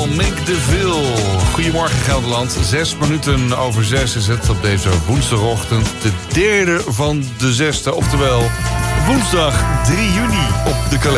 Make the Ville. Goedemorgen Gelderland. 6:06 is het op deze woensdagochtend. De derde van de 6e, oftewel woensdag 3 juni op de kalender.